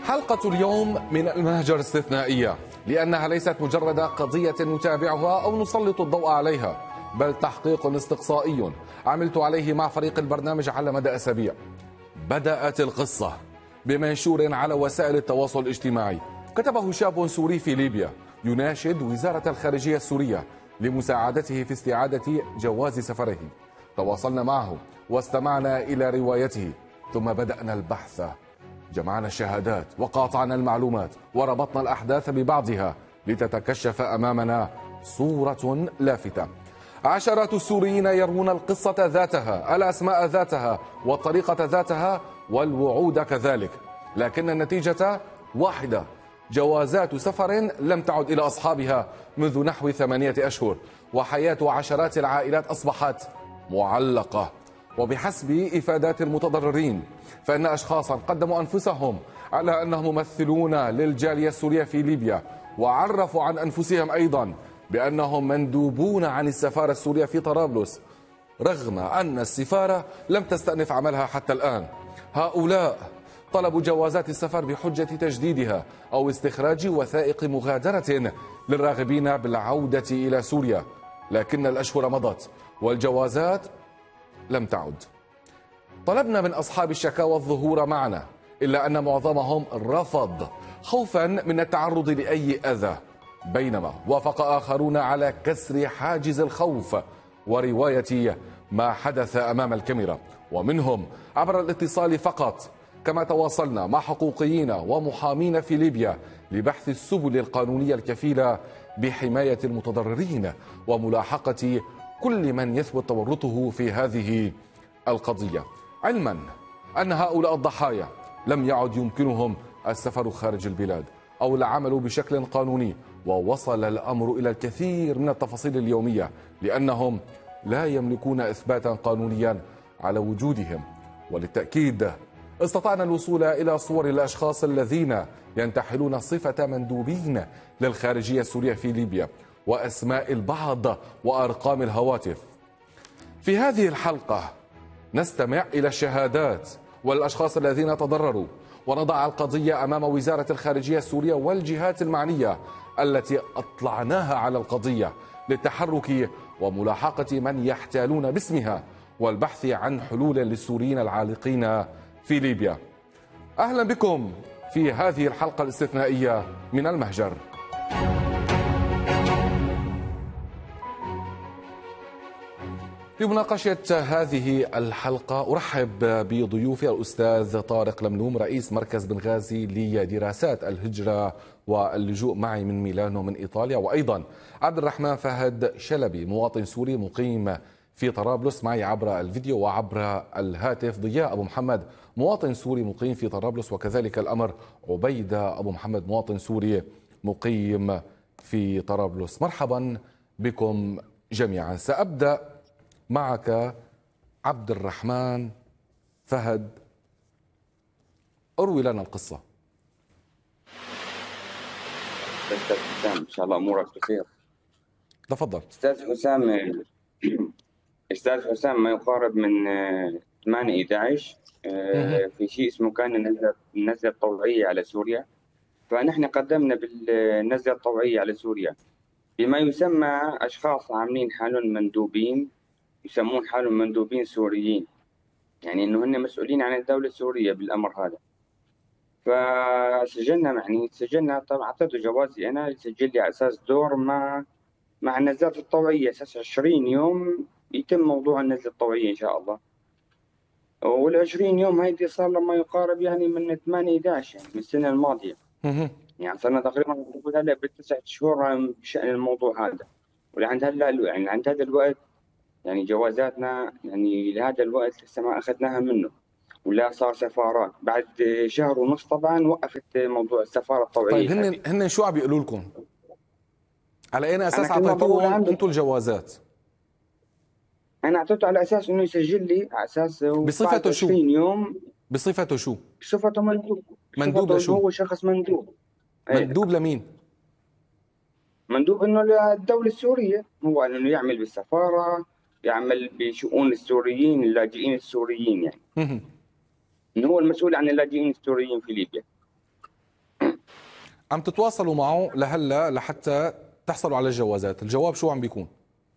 حلقة اليوم من المهجر استثنائية، لأنها ليست مجرد قضية نتابعها أو نسلط الضوء عليها، بل تحقيق استقصائي عملت عليه مع فريق البرنامج على مدى أسابيع. بدأت القصة بمنشور على وسائل التواصل الاجتماعي كتبه شاب سوري في ليبيا يناشد وزارة الخارجية السورية لمساعدته في استعادة جواز سفره. تواصلنا معه واستمعنا إلى روايته، ثم بدأنا البحث. جمعنا الشهادات وقاطعنا المعلومات وربطنا الأحداث ببعضها لتتكشف أمامنا صورة لافتة. عشرات السوريين يروون القصة ذاتها، الأسماء ذاتها، والطريقة ذاتها، والوعود كذلك، لكن النتيجة واحدة: جوازات سفر لم تعد إلى أصحابها منذ نحو 8 أشهر، وحياة عشرات العائلات أصبحت معلقة. وبحسب إفادات المتضررين فإن أشخاصا قدموا أنفسهم على أنهم ممثلون للجالية السورية في ليبيا، وعرفوا عن أنفسهم أيضا بأنهم مندوبون عن السفارة السورية في طرابلس، رغم أن السفارة لم تستأنف عملها حتى الآن. هؤلاء طلبوا جوازات السفر بحجة تجديدها أو استخراج وثائق مغادرة للراغبين بالعودة إلى سوريا، لكن الأشهر مضت والجوازات لم تعد. طلبنا من أصحاب الشكاوى الظهور معنا، إلا أن معظمهم رفض خوفا من التعرض لأي أذى، بينما وافق آخرون على كسر حاجز الخوف ورواية ما حدث أمام الكاميرا، ومنهم عبر الاتصال فقط. كما تواصلنا مع حقوقيين ومحامين في ليبيا لبحث السبل القانونية الكفيلة بحماية المتضررين وملاحقة كل من يثبت تورطه في هذه القضية، علما أن هؤلاء الضحايا لم يعد يمكنهم السفر خارج البلاد أو العمل بشكل قانوني. ووصل الأمر إلى الكثير من التفاصيل اليومية لأنهم لا يملكون إثباتا قانونيا على وجودهم. وللتأكيد استطعنا الوصول إلى صور الأشخاص الذين ينتحلون صفة مندوبين للخارجية السورية في ليبيا، وأسماء البعض وأرقام الهواتف. في هذه الحلقة نستمع إلى الشهادات والأشخاص الذين تضرروا، ونضع القضية أمام وزارة الخارجية السورية والجهات المعنية التي أطلعناها على القضية للتحرك وملاحقة من يحتالون باسمها والبحث عن حلول للسوريين العالقين في ليبيا. أهلا بكم في هذه الحلقة الاستثنائية من المهجر. لمناقشة هذه الحلقة أرحب بضيوفي الأستاذ طارق لملوم رئيس مركز بنغازي لدراسات الهجرة واللجوء، معي من ميلانو من إيطاليا، وأيضا عبد الرحمن فهد شلبي مواطن سوري مقيم في طرابلس معي عبر الفيديو وعبر الهاتف، ضياء أبو محمد مواطن سوري مقيم في طرابلس، وكذلك الأمر عبيدة أبو محمد مواطن سوري مقيم في طرابلس. مرحبا بكم جميعا. سأبدأ معك عبد الرحمن فهد، اروي لنا القصة. أستاذ حسام، إن شاء الله أمورك بخير. تفضل. أستاذ حسام، ما يقارب من 8/11 في شيء اسمه كان النزلة الطوعية على سوريا، فنحن قدمنا بالنزلة الطوعية على سوريا بما يسمى أشخاص عاملين حالهم مندوبين، يسمون حالهم مندوبين سوريين، يعني إنه هن مسؤولين عن الدولة السورية بالأمر هذا. فسجلنا طبعا، أعطيته جوازي أنا يسجل لي على أساس دور مع النزلات الطوعية، أساس 20 يوم يتم موضوع النزلة الطوعية إن شاء الله. وال20 يوم هيدي صار لما يقارب يعني من 8/11 يعني من السنة الماضية. يعني صرنا تقريبا هلا ب9 شهور بشأن الموضوع هذا، ولعند هلا يعني عند هذا الوقت يعني جوازاتنا يعني لهذا الوقت لسه ما أخذناها منه، ولا صار سفارات بعد شهر ونص طبعا وقفت موضوع السفارة الطوعية. طيب هن شو عم بيقولوا لكم؟ على أي أساس أعطيتوهم أنتم الجوازات؟ أنا أعطيته على أساس إنه يسجل لي على أساس بصفته شو؟ 20 يوم. بصفته شو؟ بصفته مندوب. مندوب لشو؟ هو شخص مندوب. مندوب لمين؟ مندوب إنه للدولة السورية، هو إنه يعمل بالسفارة، يعمل بشؤون السوريين اللاجئين السوريين، يعني إنه هو المسؤول عن اللاجئين السوريين في ليبيا. عم تتواصلوا معه لهلا لحتى تحصلوا على الجوازات، الجواب شو عم بيكون؟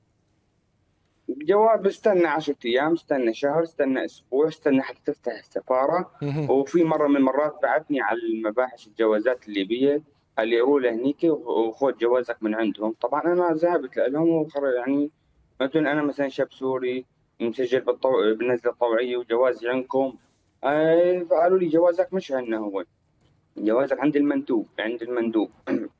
جواب استنى 10 ايام، استنى شهر، استنى اسبوع، استنى حتى تفتح السفاره. وفي مره من المرات بعثني على المباحث الجوازات الليبيه، قال لي روح لهنيك وخذ جوازك من عندهم. طبعا انا ذهبت لهم يعني قلت لهم انا مثلا شاب سوري مسجل بالنزله الطوعيه وجوازي عندكم. فقالوا لي جوازك مش عندنا، هو جوازك عند المندوب، عند المندوب.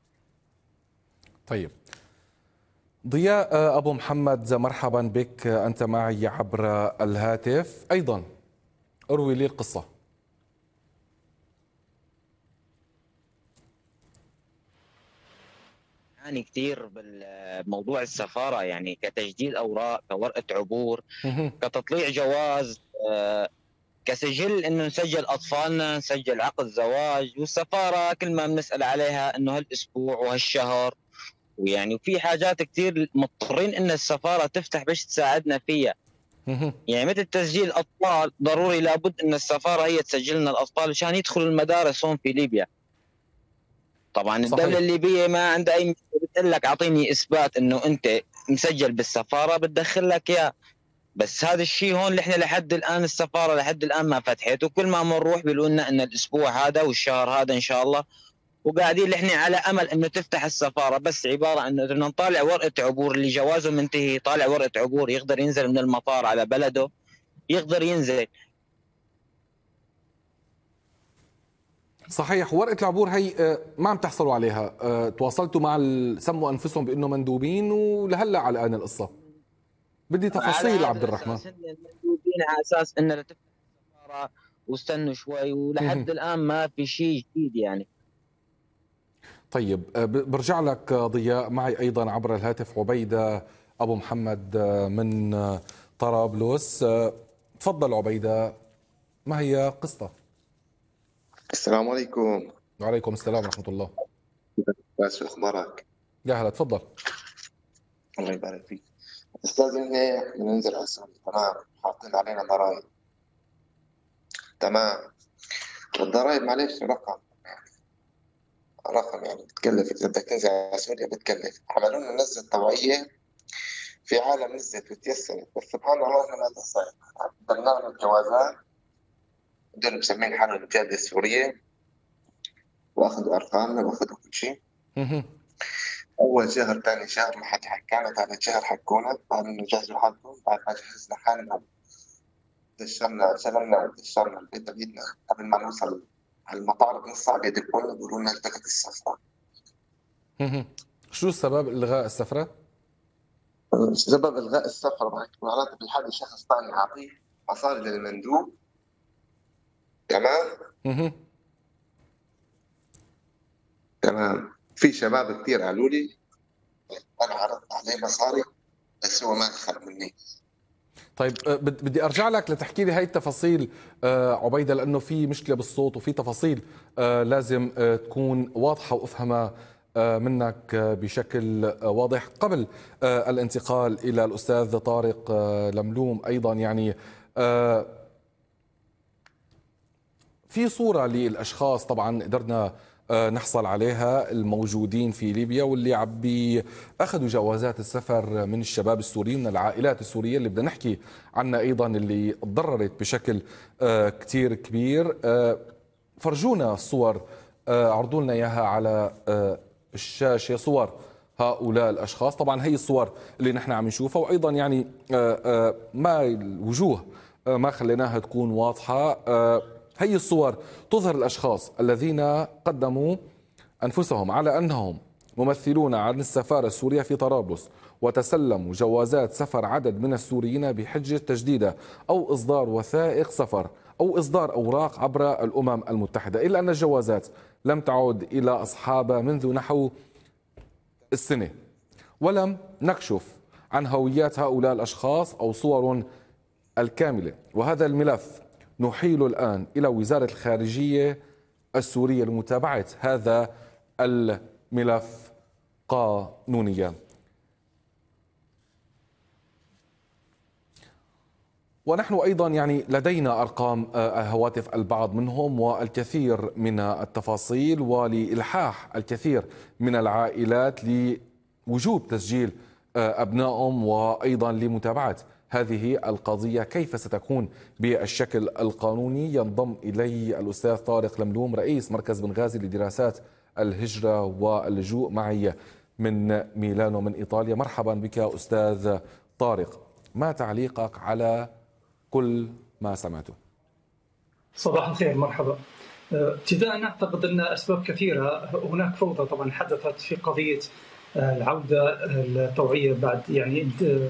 طيب ضياء أبو محمد، مرحبا بك، أنت معي عبر الهاتف أيضا، اروي لي القصة. يعني كثير بالموضوع السفارة، يعني كتجديد أوراق، كورقة عبور، كتطليع جواز، كسجل إنه نسجل أطفالنا، نسجل عقد زواج. والسفارة كل ما بنسأل عليها إنه هالأسبوع وهالشهر، ويعني في حاجات كثير مضطرين إن السفارة تفتح باش تساعدنا فيها. يعني مثل تسجيل أطفال، ضروري لابد إن السفارة هي تسجل لنا الأطفال عشان يدخلوا المدارس هون في ليبيا. طبعا الدولة صحيح. الليبية ما عندها أي مشكلة، بتقول لك أعطيني إثبات إنه أنت مسجل بالسفارة بتدخل لك إياه. بس هذا الشيء هون اللي احنا لحد الآن السفارة لحد الآن ما فتحت، وكل ما بنروح بيقولوا لنا إن الأسبوع هذا والشهر هذا إن شاء الله. وقاعدين اللي احنا على أمل إنه تفتح السفارة، بس عبارة عن إنه بدنا نطالع ورقة عبور، اللي جوازه منتهي طالع ورقة عبور يقدر ينزل من المطار على بلده، يقدر ينزل. صحيح، ورقة العبور هي ما عم تحصلوا عليها، تواصلتوا مع سموا أنفسهم بأنه مندوبين ولهلا على آن القصة. بدي على تفاصيل هذا عبد الرحمن. الاساس هن المندوبين على اساس انه لتفتح السفاره واستنوا شوي، ولحد الان ما في شيء جديد يعني. طيب برجع لك ضياء، معي أيضا عبر الهاتف عبيدة أبو محمد من طرابلس. تفضل عبيدة، ما هي قصة؟ السلام عليكم. وعليكم السلام ورحمة الله. بس شو اخبارك؟ يا هلا، تفضل. الله يبارك فيك. استاذ مني بننزل على السعودية، تمام، حاطين علينا ضرائب، تمام. والضرائب معلش رقم يعني بتكلف، اذا بدك تنزل على سوريا بتكلف. عملوا لنا نزله طوعيه في عالم نزلت وتيسرت، بس سبحان الله إنه ما صار. برنامج الجوازات دول مسمين حالهم الجالية السورية، واخذوا ارقامنا واخذوا كل شيء. اول شهر ثاني شهر ما حد حكانا، ثالث شهر حكونا، بعد انه جهزوا حالكم، بعد ما جهزنا حالنا دشرنا شغلنا ودشرنا البيت بيدنا قبل ما نوصل على المطار بنص ساعة بيدقونا بيقولوا لنا التقت السفرة. شو السبب إلغاء السفرة؟ سبب إلغاء السفرة معناته بيحاول شخص ثاني يعطيه مصاري للمندوب، تمام؟ تمام. في شباب كثير قالوا لي أنا عرضت عليه مصاري بس هو ما أخذ مني. طيب بدي ارجع لك لتحكي لي هاي التفاصيل عبيدة، لانه في مشكله بالصوت وفي تفاصيل لازم تكون واضحه وافهمها منك بشكل واضح قبل الانتقال الى الاستاذ طارق لملوم. ايضا يعني في صوره للاشخاص طبعا قدرنا نحصل عليها الموجودين في ليبيا، واللي عم اخذوا جوازات السفر من الشباب السوريين، من العائلات السوريه اللي بدنا نحكي عنها ايضا، اللي تضررت بشكل كتير كبير. فرجونا الصور، عرضوا لنا اياها على الشاشه، صور هؤلاء الاشخاص. طبعا هي الصور اللي نحن عم نشوفها، وايضا يعني ما الوجوه ما خليناها تكون واضحه. هي الصور تظهر الأشخاص الذين قدموا أنفسهم على أنهم ممثلون عن السفارة السورية في طرابلس، وتسلموا جوازات سفر عدد من السوريين بحجة تجديدها أو إصدار وثائق سفر أو إصدار أوراق عبر الأمم المتحدة، إلا أن الجوازات لم تعد إلى أصحابها منذ نحو السنة، ولم نكشف عن هويات هؤلاء الأشخاص أو صور الكاملة. وهذا الملف نحيل الآن إلى وزارة الخارجية السورية لمتابعة هذا الملف قانونيا. ونحن أيضا يعني لدينا أرقام هواتف البعض منهم والكثير من التفاصيل، ولإلحاح الكثير من العائلات لوجوب تسجيل أبنائهم، وأيضا لمتابعة هذه القضية كيف ستكون بالشكل القانوني. ينضم إلي الأستاذ طارق لملوم رئيس مركز بنغازي لدراسات الهجرة واللجوء معي من ميلانو من إيطاليا. مرحبا بك أستاذ طارق، ما تعليقك على كل ما سمعته؟ صباح الخير، مرحبا. ابتداء أعتقد أن أسباب كثيرة. هناك فوضى طبعا حدثت في قضية العودة الطوعية بعد يعني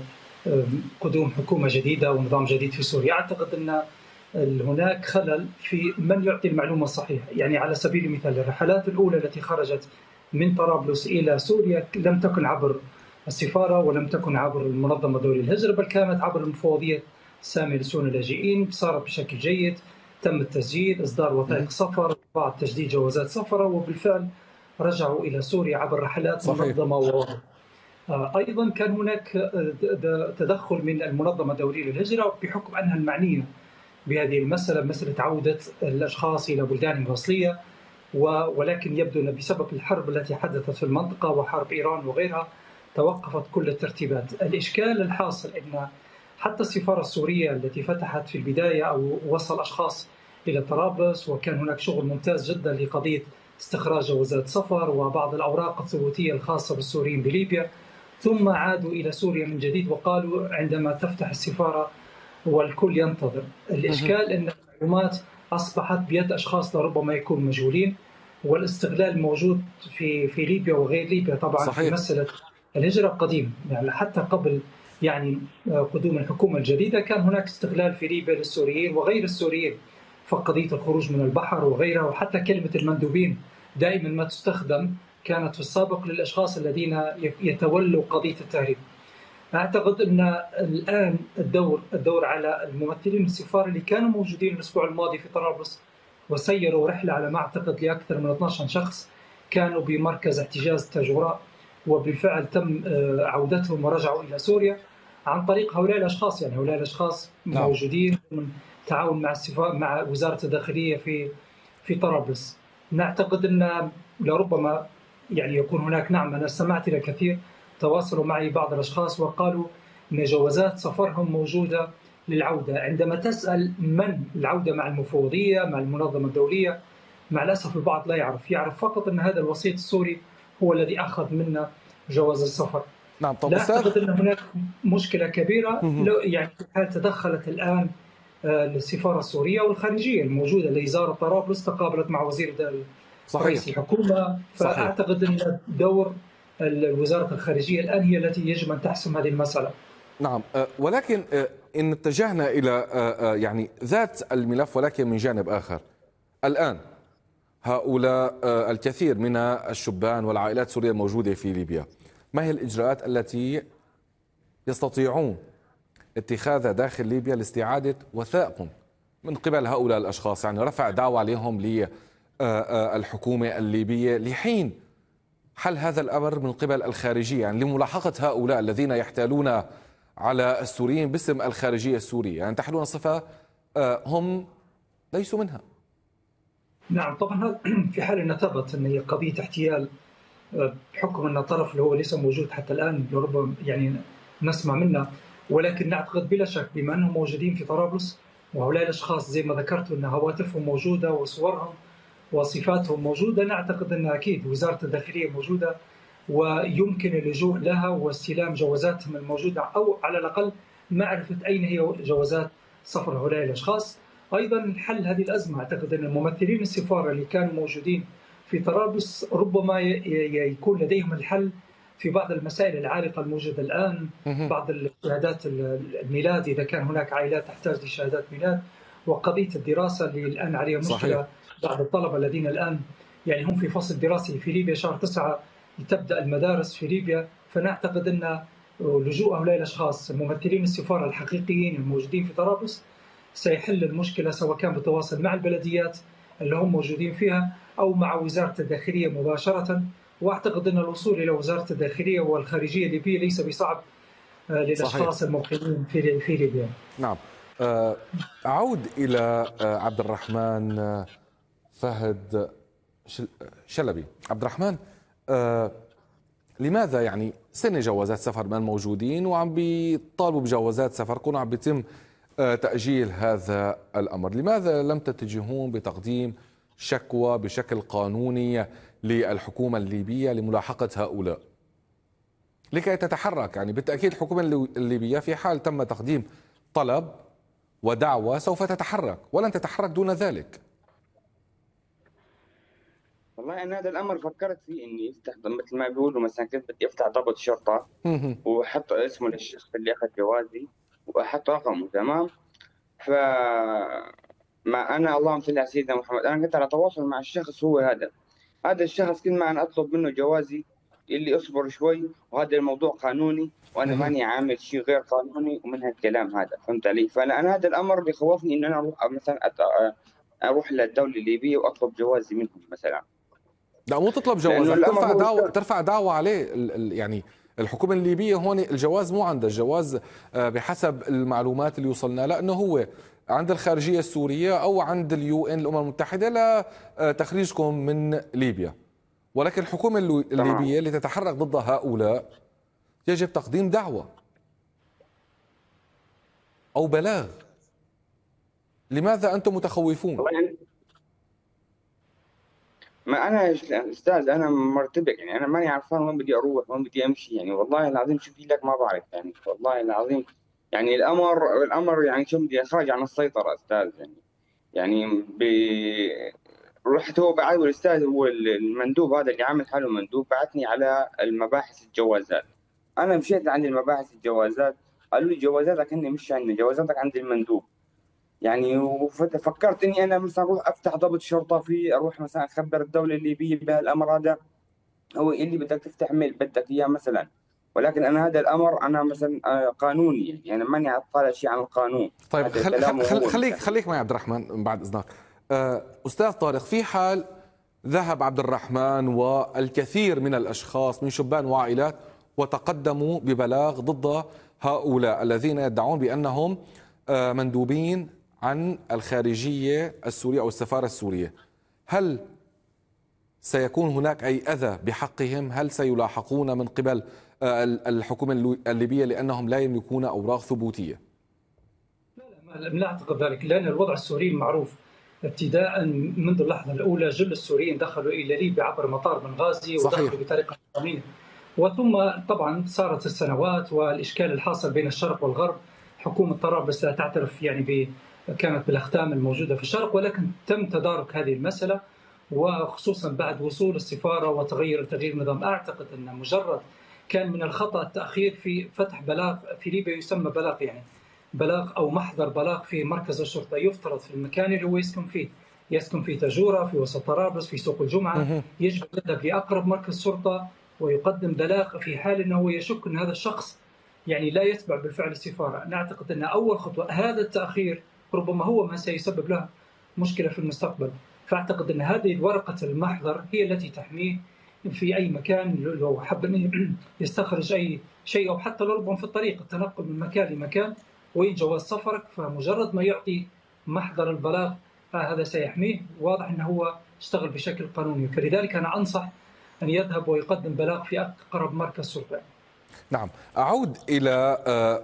قدوم حكومة جديدة ونظام جديد في سوريا. أعتقد أن هناك خلل في من يعطي المعلومة الصحيحة. يعني على سبيل المثال الرحلات الأولى التي خرجت من طرابلس إلى سوريا لم تكن عبر السفارة ولم تكن عبر المنظمة الدولية للهجرة، بل كانت عبر المفوضية السامية لشؤون اللاجئين. صارت بشكل جيد، تم التسجيل، إصدار وثائق سفر، بعض تجديد جوازات سفر، وبالفعل رجعوا إلى سوريا عبر رحلات منظمة. أيضا كان هناك تدخل من المنظمة الدولية للهجرة بحكم أنها المعنية بهذه المسألة، مسألة عودة الأشخاص إلى بلدانهم الأصلية، ولكن يبدو أن بسبب الحرب التي حدثت في المنطقة وحرب إيران وغيرها توقفت كل الترتيبات. الإشكال الحاصل أن حتى السفارة السورية التي فتحت في البداية أو وصل أشخاص إلى طرابلس، وكان هناك شغل ممتاز جدا لقضية استخراج جوازات سفر وبعض الأوراق الثبوتية الخاصة بالسوريين بليبيا، ثم عادوا إلى سوريا من جديد وقالوا عندما تفتح السفارة والكل ينتظر. الإشكال أن المعلومات أصبحت بيد أشخاص لربما يكونوا مجهولين، والاستغلال موجود في ليبيا وغير ليبيا طبعا. صحيح. في مسألة الهجرة قديم، يعني حتى قبل يعني قدوم الحكومة الجديدة كان هناك استغلال في ليبيا للسوريين وغير السوريين، فقضية الخروج من البحر وغيرها، وحتى كلمة المندوبين دائما ما تستخدم كانت في السابق للأشخاص الذين يتولوا قضية التهريب. أعتقد أن الآن الدور على الممثلين السفارة اللي كانوا موجودين الأسبوع الماضي في طرابلس وسيروا رحلة على ما أعتقد لأكثر من 12 شخص كانوا بمركز احتجاز تاجوراء، وبالفعل تم عودتهم ورجعوا إلى سوريا عن طريق هؤلاء الأشخاص. يعني هؤلاء الأشخاص موجودين من تعاون مع السفارة مع وزارة الداخلية في طرابلس. نعتقد أن لربما يعني يكون هناك، نعم أنا سمعت إلى كثير تواصلوا معي بعض الأشخاص وقالوا أن جوازات سفرهم موجودة للعودة. عندما تسأل من العودة مع المفوضية مع المنظمة الدولية، مع الأسف البعض لا يعرف فقط أن هذا الوسيط السوري هو الذي أخذ منا جواز السفر. نعم. طب لا أعتقد أن هناك مشكلة كبيرة. يعني في حال تدخلت الآن السفارة السورية والخارجية الموجودة اللي زارت طرابلس تقابلت مع وزير رئيس الحكومة، فأعتقد أن دور وزارة الخارجية الآن هي التي يجب أن تحسم هذه المسألة. نعم، ولكن إن اتجهنا إلى يعني ذات الملف، ولكن من جانب آخر الآن هؤلاء الكثير من الشبان والعائلات السورية الموجودة في ليبيا، ما هي الإجراءات التي يستطيعون اتخاذها داخل ليبيا لاستعادة وثائقهم من قبل هؤلاء الأشخاص؟ يعني رفع دعوة عليهم للحكومة الليبية لحين حل هذا الأمر من قبل الخارجية، يعني لملاحقة هؤلاء الذين يحتالون على السوريين باسم الخارجية السورية، يعني تحلون صفة هم ليسوا منها. نعم طبعا في حال أن ثبت أن هي قضية احتيال بحكم أن الطرف اللي هو ليس موجود حتى الآن ربما يعني نسمع منه، ولكن نعتقد بلا شك بما أنهم موجودين في طرابلس وهؤلاء الأشخاص زي ما ذكرت أن هواتفهم موجودة وصورهم وصفاتهم موجودة، نعتقد أن أكيد وزارة الداخلية موجودة ويمكن اللجوء لها واستلام جوازاتهم الموجودة، أو على الأقل معرفة أين هي جوازات سفر هؤلاء الأشخاص. أيضا حل هذه الأزمة، أعتقد أن الممثلين السفارة اللي كانوا موجودين في طرابلس ربما يكون لديهم الحل في بعض المسائل العالقة الموجودة الآن، بعض الشهادات الميلاد إذا كان هناك عائلات تحتاج لشهادات ميلاد، وقضية الدراسة اللي الآن عليها مشكلة. صحيح. بعض الطلبة الذين الآن يعني هم في فصل دراسي في ليبيا، شهر 9 تبدأ المدارس في ليبيا، فنعتقد أن لجوء هؤلاء الأشخاص الممثلين السفارة الحقيقيين الموجودين في طرابلس سيحل المشكلة، سواء كان بالتواصل مع البلديات اللي هم موجودين فيها أو مع وزارة الداخلية مباشرة. وأعتقد أن الوصول إلى وزارة الداخلية والخارجية الليبية ليس بصعب للأشخاص المقيمين في ليبيا. نعم. أعود إلى عبد الرحمن فهد شلبي. عبد الرحمن، لماذا يعني سنة جوازات سفر من موجودين وعم بيطالبوا بجوازات سفر كون عم بيتم تأجيل هذا الأمر؟ لماذا لم تتجهون بتقديم شكوى بشكل قانوني للحكومة الليبية لملاحقة هؤلاء لكي تتحرك؟ يعني بالتأكيد الحكومة الليبية في حال تم تقديم طلب ودعوة سوف تتحرك، ولن تتحرك دون ذلك. والله انا هذا الامر فكرت فيه اني افتح مثل ما بيقولوا مثلا كنت بدي افتح ضبط شرطه واحط اسمه للشخص اللي اخذ جوازي واحط رقمه، تمام. ف ما انا اللهم صل على سيدنا محمد، انا كنت على تواصل مع الشخص، هو هذا الشخص كل ما انا اطلب منه جوازي يقول لي اصبر شوي وهذا الموضوع قانوني وانا ماني عامل شيء غير قانوني ومن هالكلام هذا، فهمت علي؟ فانا هذا الامر بيخوفني ان انا اروح مثلا اروح للدوله الليبيه واطلب جوازي منهم مثلا. لا، مو تطلب لانه جوازك، الامر ترفع دعوة عليه. يعني الحكومة الليبية هون الجواز مو عندها، الجواز بحسب المعلومات اللي وصلنا لا انه هو عند الخارجية السورية او عند UN الامم المتحدة لتخريجكم من ليبيا، ولكن الحكومة الليبية اللي تتحرك ضد هؤلاء يجب تقديم دعوة او بلاغ. لماذا انتم متخوفون؟ ما انا استاذ انا مرتبك، يعني انا ماني عارفان وين بدي اروح وين بدي امشي، يعني والله العظيم شو في لك ما بعرف، يعني والله العظيم يعني الامر يعني شو بدي خرج عن السيطره استاذ. يعني رحت هو بعد الاستاذ هو المندوب هذا اللي عامل حاله مندوب بعثني على المباحث الجوازات. انا مشيت عند المباحث الجوازات قالوا لي جوازاتك هن مش عندنا، جوازاتك عند المندوب. يعني وفكرت اني انا مثلا اروح افتح ضبط شرطه فيه، اروح مثلا اخبر الدوله الليبيه بهالامر هذا، هو اللي بدك تفتح ميل بدك اياه مثلا. ولكن انا هذا الامر انا مثلا قانوني، يعني انا ماني اطالع شيء عن القانون. طيب هذا كلامه هو خليك معي عبد الرحمن بعد اذنك. استاذ طارق، في حال ذهب عبد الرحمن والكثير من الاشخاص من شبان وعائلات وتقدموا ببلاغ ضد هؤلاء الذين يدعون بانهم مندوبين عن الخارجية السورية أو السفارة السورية، هل سيكون هناك أي أذى بحقهم؟ هل سيلاحقون من قبل الحكومة الليبية لأنهم لا يملكون أوراق ثبوتية؟ لا أعتقد ذلك، لأن الوضع السوري معروف ابتداء منذ اللحظة الأولى. جل السوريين دخلوا إلى ليبيا عبر مطار بنغازي ودخلوا بطريقة نظامية، وثم طبعا صارت السنوات والإشكال الحاصل بين الشرق والغرب. حكومة طرابلس لا تعترف يعني كانت بالأختام الموجودة في الشرق، ولكن تم تدارك هذه المسألة، وخصوصا بعد وصول السفارة وتغيير النظام. أعتقد أن مجرد كان من الخطأ التأخير في فتح بلاغ في ليبيا، يسمى بلاغ يعني بلاغ أو محضر بلاغ في مركز الشرطة، يفترض في المكان اللي هو يسكن فيه تاجورة في وسط طرابلس في سوق الجمعة، يجب يذهب لأقرب مركز شرطة ويقدم بلاغ في حال أنه يشك أن هذا الشخص يعني لا يتبع بالفعل السفارة. نعتقد أن أول خطوة هذا التأخير ربما هو ما سيسبب له مشكلة في المستقبل. فأعتقد أن هذه ورقة المحضر هي التي تحميه في أي مكان، لو حب أن يستخرج أي شيء أو حتى لو ربما في الطريق التنقل من مكان لمكان وين جواز سفرك، فمجرد ما يعطي محضر البلاغ هذا سيحميه. واضح أنه هو اشتغل بشكل قانوني، فلذلك أنا أنصح أن يذهب ويقدم بلاغ في أقرب مركز شرطة. نعم، أعود إلى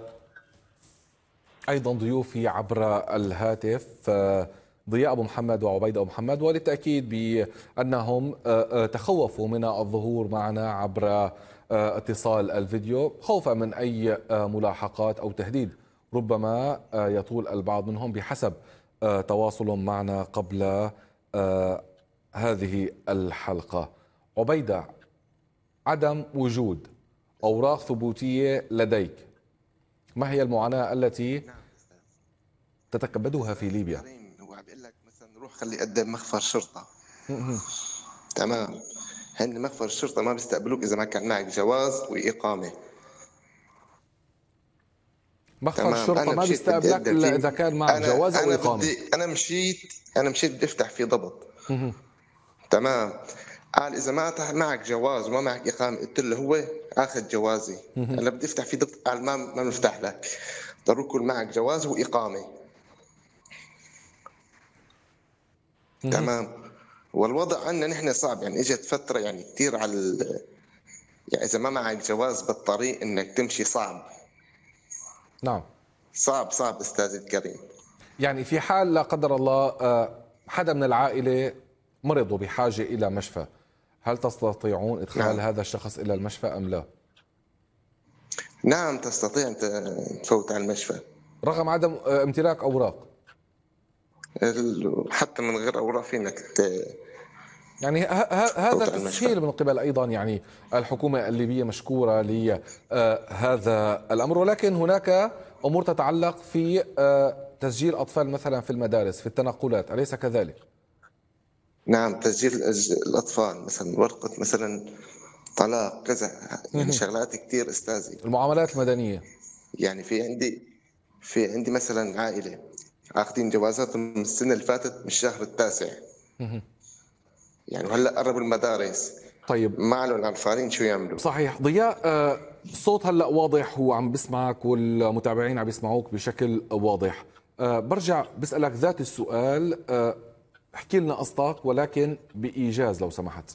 أيضا ضيوفي عبر الهاتف، ضياء أبو محمد وعبيد أبو محمد، وللتأكيد بأنهم تخوفوا من الظهور معنا عبر اتصال الفيديو خوفا من أي ملاحقات أو تهديد ربما يطول البعض منهم بحسب تواصلهم معنا قبل هذه الحلقة. عبيدة، عدم وجود أوراق ثبوتية لديك، ما هي المعاناة التي تتكبدها في ليبيا؟ هو عم بيقول لك مثلا روح خلي قدام مخفر شرطة. تمام، هن مخفر الشرطة ما بيستقبلوك إذا ما كان معك جواز وإقامة. مخفر الشرطة ما بيستقبلك إلا إذا كان معك جواز أو إقامة. أنا مشيت بدي أفتح في ضبط. تمام، قال إذا ما معك جواز وما معك إقامة، قلت له هو آخذ جوازي، أنا بدي أفتح في ضبط، قال ما بنفتح لك، ضروري يكون معك جواز وإقامة. تمام. والوضع عندنا نحن صعب، يعني اجت فتره يعني كثير على يعني اذا ما معك جواز بالطريق انك تمشي صعب. نعم. صعب استاذ الكريم. يعني في حال لا قدر الله حدا من العائلة مرض وبحاجة إلى مشفى، هل تستطيعون إدخال نعم. هذا الشخص إلى المشفى أم لا؟ نعم تستطيع أن تفوت على المشفى رغم عدم امتلاك أوراق. حتى من غير أوراق فينك يعني هذا تفوت على المشفى. تسهيل من قبل أيضا يعني الحكومة الليبية مشكورة لهذا الأمر، ولكن هناك أمور تتعلق في تسجيل أطفال مثلا في المدارس، في التنقلات، أليس كذلك؟ نعم تسجيل الأطفال مثلا، ورقة مثلا طلاق كذا، يعني شغلات كتير أستاذي. المعاملات المدنية. يعني في عندي مثلا عائلة أخذين جوازاتهم من السنة اللي فاتت من الشهر التاسع، يعني وهلا قربوا المدارس. طيب ما علون عارفين شو يعملوا. صحيح. ضياء، الصوت هلا واضح وعم بسمعك والمتابعين عم يسمعوك بشكل واضح. برجع بسألك ذات السؤال، احكي لنا قصتك ولكن بإيجاز لو سمحت.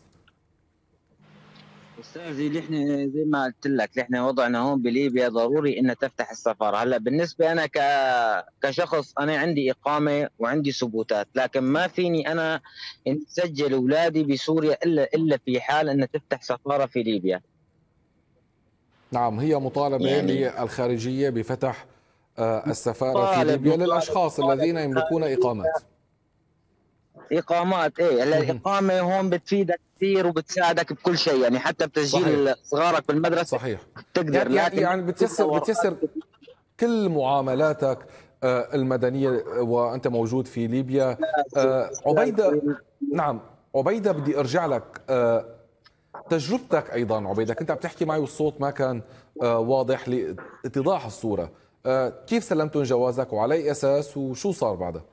استاذي نحن زي ما قلت لك نحن وضعنا هون بليبيا ضروري ان تفتح السفاره. هلا بالنسبه انا كشخص انا عندي اقامه وعندي ثبوتات، لكن ما فيني انا ان اسجل اولادي بسوريا الا في حال ان تفتح سفاره في ليبيا. نعم، هي مطالبة يعني للخارجية بفتح السفارة في ليبيا للأشخاص الذين يملكون إقامات. اقامات ايه. هلا الاقامه هون بتفيدك كثير وبتساعدك بكل شيء، يعني حتى بتسجيل صحيح. صغارك بالمدرسه صحيح. تقدر. يعني بتيسر كل معاملاتك المدنية وأنت موجود في ليبيا. عبيدة، نعم عبيدة، بدي أرجع لك. تجربتك أيضا عبيدة، كنت عم تحكي معي والصوت ما كان واضح لاتضاح الصورة. كيف سلمتم جوازك وعلى أي أساس وشو صار بعدها؟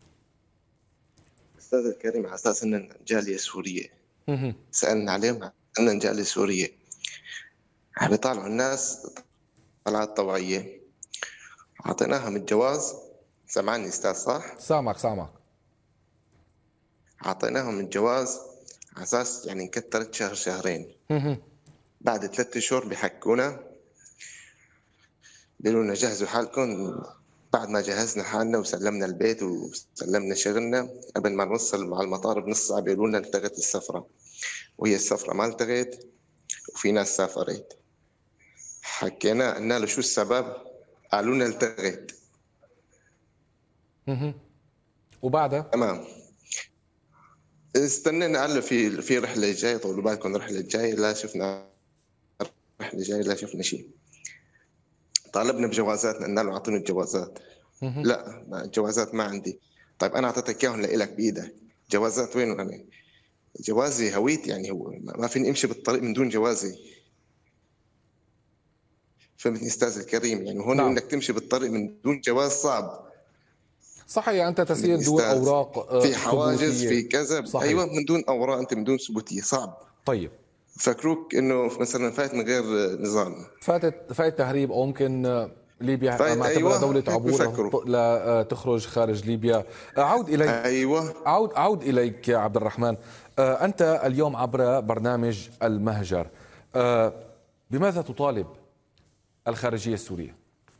أستاذ الكريم على أساس أن جالية سورية سألنا عليهم أن جالية سورية عم يطالعوا الناس طلعات طوعية، أعطيناهم الجواز. سمعني أستاذ صح؟ سامعك. أعطيناهم الجواز على أساس يعني نكترت شهر شهرين. بعد 3 شهور بيحكونا بيقولوا لنا جهزوا حالكم. بعد ما جهزنا حالنا وسلمنا البيت وسلمنا شغلنا، قبل ما نوصل مع المطار بنص ساعة بيقولوا لنا التغت السفرة، وهي السفرة ما التغت وفي ناس سافرت. حكينا قلنا له شو السبب، قالوا لنا التغت. وبعدها تمام استنينا، قال له في رحلة جاية، طولوا بالكم الرحلة الجاية. لا شفنا رحلة جاية، لا شفنا شيء. طالبنا بجوازاتنا، قلنا له اعطونا الجوازات. لا الجوازات ما عندي. طيب انا اعطيتك اياهم لك بايدك، جوازات وين؟ انا جوازي هويت، يعني هو ما فيني امشي بالطريق من دون جوازي. فهمتني استاذ الكريم؟ يعني هون نعم. انك تمشي بالطريق من دون جواز صعب. صحيح، أنت تسير دون أوراق في حواجز ثبوتية. في كذا. صحيح. ايوه من دون اوراق، انت من دون ثبوتيه صعب. طيب فكروك انه مثلا فات من غير نظام، فات تهريب، او ممكن ليبيا معتبرة أيوة دولة عبور بفكروا. لا تخرج خارج ليبيا. اعود اليك. ايوه اعود اليك يا عبد الرحمن. انت اليوم عبر برنامج المهجر، بماذا تطالب الخارجية السورية؟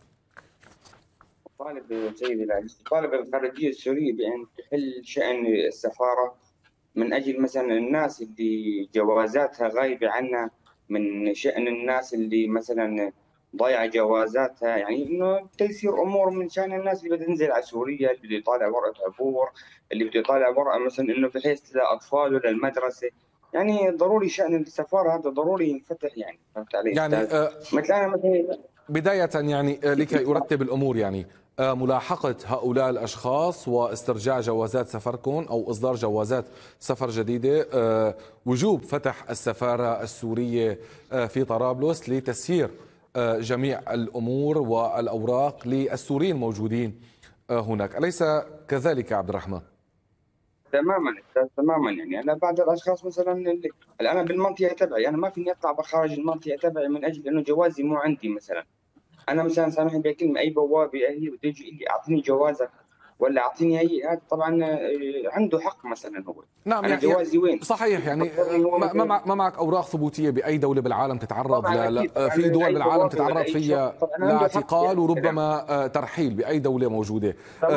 طالب سيدي العزيز، طالب الخارجية السورية بأن تحل شأن السفارة من أجل مثلا الناس اللي جوازاتها غايبة عنا، من شأن الناس اللي مثلا ضايعة جوازاتها، يعني إنه تيسير أمور من شأن الناس اللي بتنزل على سوريا، اللي بده يطالع ورقة عبور، اللي بده يطالع ورقة مثلا إنه بحيث لأطفاله للمدرسة. يعني ضروري شأن السفارة هذا ضروري ينفتح، يعني فهمت علي يعني أستاذ؟ مثل أنا مثلا بداية يعني لكي أرتب الأمور، يعني ملاحقة هؤلاء الأشخاص واسترجاع جوازات سفركم أو إصدار جوازات سفر جديدة، وجوب فتح السفارة السورية في طرابلس لتسيير جميع الأمور والأوراق للسوريين الموجودين هناك، أليس كذلك يا عبد الرحمن؟ تماما استاذ تماما. يعني انا بعض الاشخاص مثلا اللي انا بالمنطقه تبعي، انا ما فيني اطلع بخارج المنطقه تبعي من اجل انه جوازي مو عندي. مثلا انا مثلا سامحني بكلمه، اي بوابه هي بده يجي يقول لي اعطيني جوازك، ولا اعطيني هي هذا طبعا عنده حق مثلا هو. نعم أنا جوازي وين؟ صحيح، يعني ما معك اوراق ثبوتيه باي دوله بالعالم تتعرض في دول بالعالم تتعرض فيها لاعتقال وربما ترحيل باي دوله موجوده.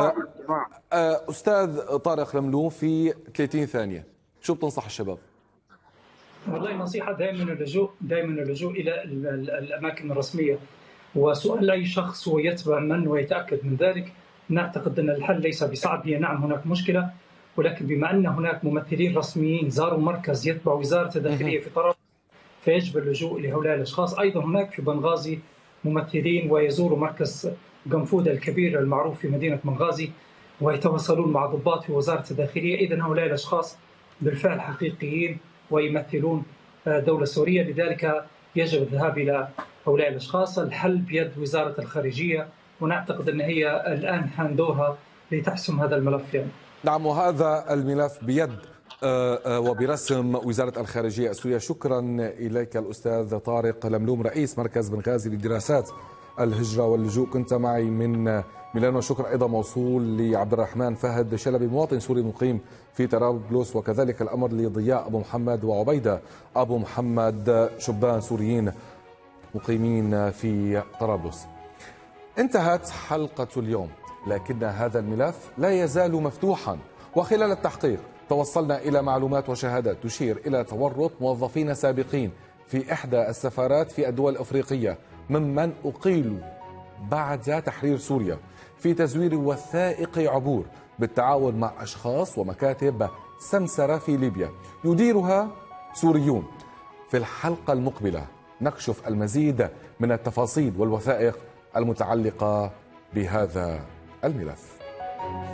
استاذ طارق لملوم في 30 ثانيه شو بتنصح الشباب؟ والله نصيحه دائما اللجوء الى الاماكن الرسميه، وسؤال اي شخص ويتبع من ويتاكد من ذلك. نعتقد ان الحل ليس بصعب. هي نعم هناك مشكله، ولكن بما ان هناك ممثلين رسميين زاروا مركز يتبع وزاره الداخليه في طرابلس فيجب اللجوء لهؤلاء الاشخاص. ايضا هناك في بنغازي ممثلين ويزوروا مركز قنفوذة الكبير المعروف في مدينه بنغازي ويتواصلون مع ضباط في وزاره الداخليه. اذا هؤلاء الاشخاص بالفعل حقيقيين ويمثلون دوله سوريه، لذلك يجب الذهاب الى هؤلاء الاشخاص. الحل بيد وزاره الخارجيه، ونعتقد ان هي الان حان دورها لتحسم هذا الملف يعني. نعم، وهذا الملف بيد وبرسم وزارة الخارجية السورية. شكرا إليك الأستاذ طارق لملوم رئيس مركز بنغازي لدراسات الهجرة واللجوء، كنت معي من ميلانو. شكر أيضا موصول لعبد الرحمن فهد شلبي مواطن سوري مقيم في طرابلس، وكذلك الأمر لضياء أبو محمد وعبيدة أبو محمد شبان سوريين مقيمين في طرابلس. انتهت حلقة اليوم، لكن هذا الملف لا يزال مفتوحا، وخلال التحقيق توصلنا إلى معلومات وشهادات تشير إلى تورط موظفين سابقين في إحدى السفارات في الدول الأفريقية ممن أقيلوا بعد تحرير سوريا في تزوير وثائق عبور بالتعاون مع أشخاص ومكاتب سمسرة في ليبيا يديرها سوريون. في الحلقة المقبلة نكشف المزيد من التفاصيل والوثائق المتعلقة بهذا الملف.